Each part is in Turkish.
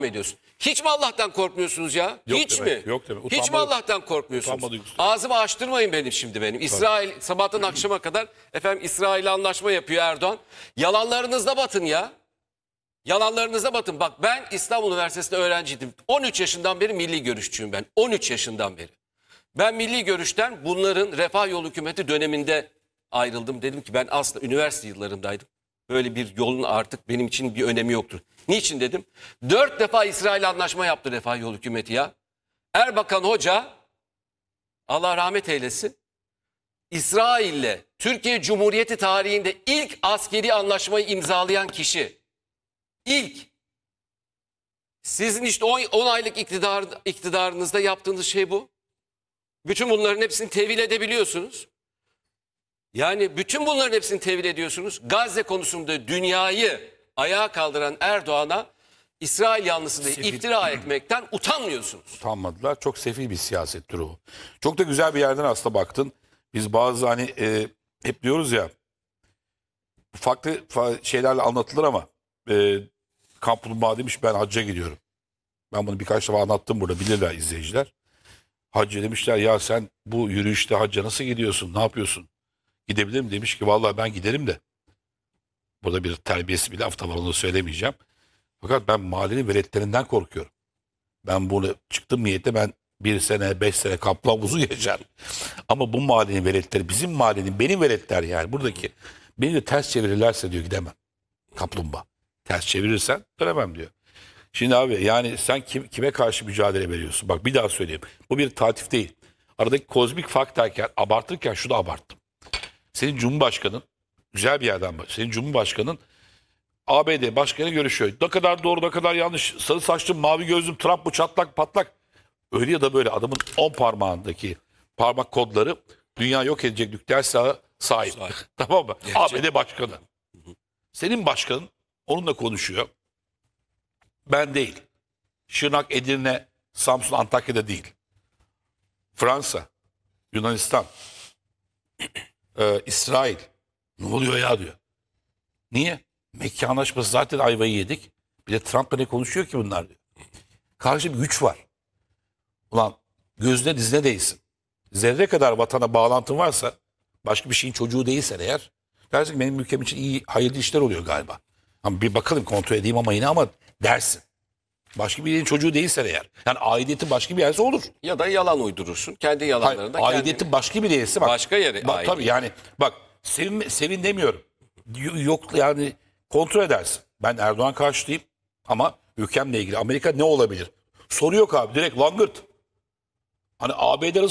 ediyorsun. Hiç mi Allah'tan korkmuyorsunuz ya? Yok Hiç deme, mi? yok deme. Hiç mi Allah'tan korkmuyorsunuz? Utanma duygusu. Ağzımı açtırmayın benim şimdi benim. İsrail sabahtan akşama kadar efendim İsrail'le anlaşma yapıyor Erdoğan. Yalanlarınızda batın ya. Yalanlarınıza batın. Bak ben İstanbul Üniversitesi'nde öğrenciydim. 13 yaşından beri milli görüşçüyüm ben. 13 yaşından beri. Ben milli görüşten bunların Refah Yolu hükümeti döneminde ayrıldım. Dedim ki ben aslında üniversite yıllarındaydım. Böyle bir yolun artık benim için bir önemi yoktur. Niçin dedim? 4 defa İsrail anlaşma yaptı Refah Yolu hükümeti ya. Erbakan Hoca, Allah rahmet eylesin, İsrail'le Türkiye Cumhuriyeti tarihinde ilk askeri anlaşmayı imzalayan kişi. İlk. Sizin işte 10 aylık iktidarınızda yaptığınız şey bu. Bütün bunların hepsini tevil edebiliyorsunuz. Yani bütün bunların hepsini tevil ediyorsunuz. Gazze konusunda dünyayı ayağa kaldıran Erdoğan'a İsrail yanlısı diye iftira etmekten utanmıyorsunuz. Utanmadılar. Çok sefil bir siyasettir o. Çok da güzel bir yerden aslında baktın. Biz bazı hani hep diyoruz ya farklı şeylerle anlatılır ama Kaplumbağa demiş ben hacca gidiyorum. Ben bunu birkaç defa anlattım burada bilirler izleyiciler. Hacca demişler ya sen bu yürüyüşte hacca nasıl gidiyorsun ne yapıyorsun? Gidebilir mi? Demiş ki vallahi ben giderim de. Burada bir terbiyesi bir laf da var onu söylemeyeceğim. Fakat ben mahallenin veletlerinden korkuyorum. Ben bunu çıktım niyette ben 1 sene 5 sene kaplan buzu yaşarım. Ama bu mahallenin veletleri bizim mahallenin benim veletler yani buradaki beni de ters çevirirlerse diyor gidemem. Kaplumbağa. Ters çevirirsen dönemem diyor. Şimdi abi yani sen kime karşı mücadele veriyorsun? Bak bir daha söyleyeyim. Bu bir tatif değil. Aradaki kozmik fark derken abartırken şunu abarttım. Senin Cumhurbaşkanın güzel bir yerden bak. Senin Cumhurbaşkanın ABD başkanı görüşüyor. Ne kadar doğru ne kadar yanlış. Sarı saçlım mavi gözlüm Trump bu çatlak patlak. Öyle ya da böyle adamın 10 parmağındaki parmak kodları dünya yok edecek nükleer silaha sahip. Tamam mı? ABD başkanı. Senin başkanın onunla konuşuyor. Ben değil. Şırnak, Edirne, Samsun, Antakya'da değil. Fransa, Yunanistan, İsrail. Ne oluyor ya diyor. Niye? Mekke Anlaşması zaten ayvayı yedik. Bir de Trump'la ne konuşuyor ki bunlar diyor. Karşı bir güç var. Ulan gözüne dizine değsin. Zerre kadar vatana bağlantın varsa başka bir şeyin çocuğu değilsen eğer dersin ki benim ülkem için iyi hayırlı işler oluyor galiba. Ama bir bakalım kontrol edeyim ama dersin. Başka birinin çocuğu değilsen eğer. Yani aidiyetin başka bir yerse olur. Ya da yalan uydurursun. Kendi yalanlarını da Aidiyetin başka bir yerse bak. Başka yere bak, tabii yani bak sevin demiyorum. Yok yani kontrol edersin. Ben Erdoğan karşıtıyım ama ülkemle ilgili Amerika ne olabilir? Soru yok abi direkt langırt. Hani ABD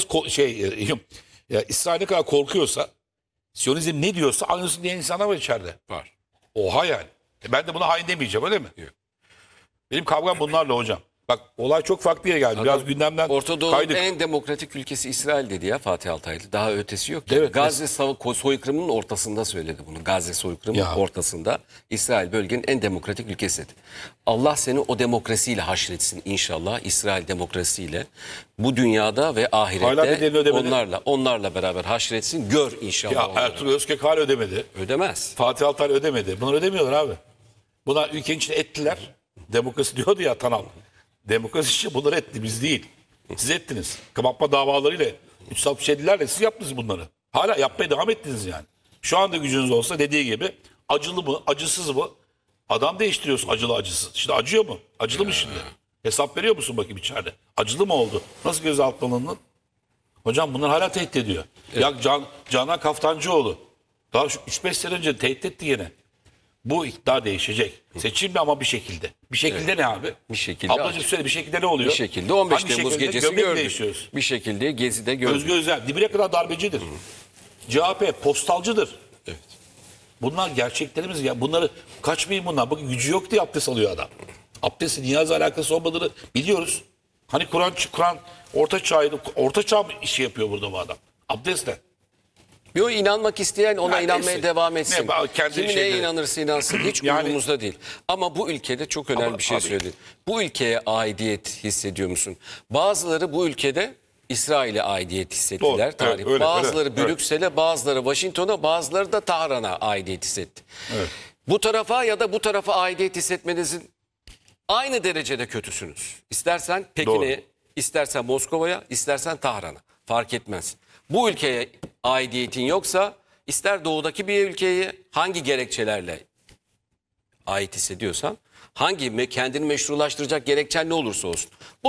İsrail ne kadar korkuyorsa Siyonizm ne diyorsa aynısını diyen insanlar var içeride. var. Oha yani. Ben de buna hain demeyeceğim öyle mi? Yok. Benim kavgam bunlarla hocam. Bak olay çok farklı yere geldi. Biraz gündemden Orta Doğu'nun kaydık. en demokratik ülkesi İsrail dedi ya Fatih Altaylı. Daha ötesi yok. Evet, Gazze soykırımının ortasında söyledi bunu. Gazze soykırımının ortasında İsrail bölgenin en demokratik ülkesi dedi. Allah seni o demokrasiyle haşretsin inşallah. İsrail demokrasiyle. Bu dünyada ve ahirette onlarla beraber haşretsin. Gör inşallah. Ya Ertuğrul Özkök hala ödemedi. Ödemez. Fatih Altaylı ödemedi. Bunlar ödemiyorlar abi. Bunlar ülkenin içine ettiler. Demokrasi diyordu ya Tanal. Demokrasi işte bunları etti biz değil. Siz ettiniz. Kapatma davalarıyla 367'lerle siz yaptınız bunları. Hala yapmaya devam ettiniz yani. Şu anda gücünüz olsa dediği gibi acılı mı acısız mı adam değiştiriyorsun acılı acısız. Şimdi acıyor mu? Acılı mı şimdi? Hesap veriyor musun bakayım içeride? Acılı mı oldu? Nasıl gözaltına alındın? Hocam bunlar hala tehdit ediyor. Evet. Ya Canan Kaftancıoğlu daha 3-5 sene önce tehdit etti yine. Bu iktidar değişecek. Seçimli ama bir şekilde. Bir şekilde ne abi? Bir şekilde. Ablacığım söyle bir şekilde ne oluyor? Bir şekilde 15 Temmuz gecesi gördük. Bir şekilde Gezi'de gördük. Özgür Özel dibine kadar darbecidir. CHP postalcıdır. Evet. Bunlar gerçeklerimiz ya. Bunları kaçmayın bunlar. Bakın gücü yok diye abdest alıyor adam. Abdestin niyazla alakası olmadığını biliyoruz. Hani Kur'an orta çağ işi yapıyor burada bu adam. Abdestle. Bir o inanmak isteyen ona Yani inanmaya neyse. devam etsin. Kim neye inanırsa inansın hiç Yani, umurumuzda değil. Ama bu ülkede çok önemli bir şey söyledi. Bu ülkeye aidiyet hissediyor musun? Bazıları bu ülkede İsrail'e aidiyet hissettiler. Doğru, evet, bazıları Brüksel'e, bazıları Washington'a, bazıları da Tahran'a aidiyet hissetti. Evet. Bu tarafa ya da bu tarafa aidiyet hissetmenizin aynı derecede kötüsünüz. İstersen Doğru. Pekin'e, istersen Moskova'ya, istersen Tahran'a. Fark etmez. Bu ülkeye aidiyetin yoksa ister doğudaki bir ülkeye hangi gerekçelerle ait hissediyorsan, hangi kendini meşrulaştıracak gerekçen ne olursa olsun.